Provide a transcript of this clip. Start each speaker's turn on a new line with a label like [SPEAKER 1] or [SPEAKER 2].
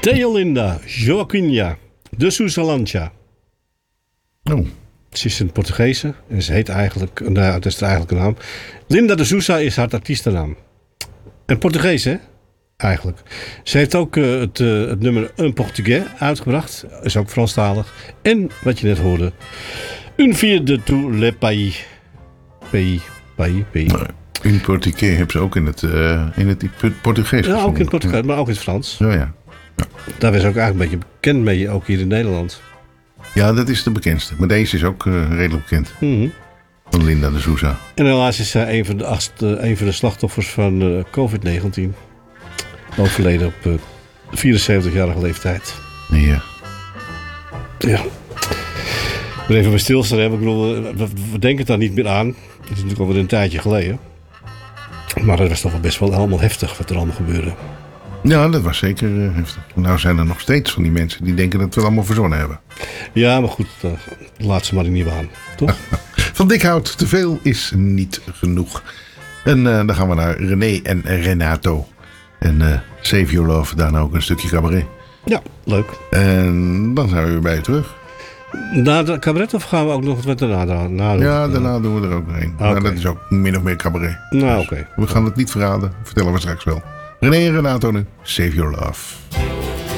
[SPEAKER 1] Theolinda Joaquina de Sousa Lancha.
[SPEAKER 2] Oh.
[SPEAKER 1] Ze is een Portugese en ze heet eigenlijk, nou, dat is de eigenlijke naam. Linda de Sousa is haar artiestennaam. En Portugees, hè? Eigenlijk. Ze heeft ook het nummer Un Portugais uitgebracht. Is ook Franstalig. En, wat je net hoorde, Une fille de tous les pays. Pays.
[SPEAKER 2] In Portugais hebben ze ook in het Portugees.
[SPEAKER 1] Ja, ook in het Portugees, maar ook in het Frans.
[SPEAKER 2] Oh ja.
[SPEAKER 1] Daar was ook eigenlijk een beetje bekend mee, ook hier in Nederland.
[SPEAKER 2] Ja, dat is de bekendste. Maar deze is ook redelijk bekend.
[SPEAKER 1] Mm-hmm.
[SPEAKER 2] Van Linda de Sousa.
[SPEAKER 1] En helaas is zij een van de slachtoffers van COVID-19. Overleden op 74-jarige leeftijd.
[SPEAKER 2] Ja.
[SPEAKER 1] Ja. Ik ben even bij stilstaan. Ik bedoel, we denken het daar niet meer aan. Het is natuurlijk alweer een tijdje geleden. Maar het was toch wel best wel allemaal heftig wat er allemaal gebeurde.
[SPEAKER 2] Ja, dat was zeker heftig. Nou zijn er nog steeds van die mensen die denken dat we het allemaal verzonnen hebben.
[SPEAKER 1] Ja, maar goed, laat ze maar in die waan. Toch?
[SPEAKER 2] Van Dikhout, te veel is niet genoeg. En dan gaan we naar René en Renato. En Save Your Love, daarna ook een stukje cabaret.
[SPEAKER 1] Ja, leuk.
[SPEAKER 2] En dan zijn we weer bij je terug.
[SPEAKER 1] Na de cabaret of gaan we ook nog wat daarna doen?
[SPEAKER 2] Ja, daarna doen we er ook nog een.
[SPEAKER 1] Okay.
[SPEAKER 2] Maar dat is ook min of meer cabaret.
[SPEAKER 1] Nou,
[SPEAKER 2] dus
[SPEAKER 1] oké.
[SPEAKER 2] we gaan het niet verraden, vertellen we straks wel. René en Renato nu, Save Your Love.